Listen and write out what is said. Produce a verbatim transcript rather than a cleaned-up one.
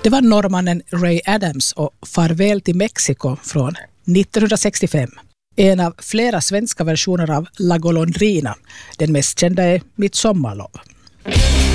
Det var norrmannen Ray Adams och Farväl till Mexiko från nittonhundrasextiofem. En av flera svenska versioner av La Golondrina. Den mest kända är Mitt sommarlov.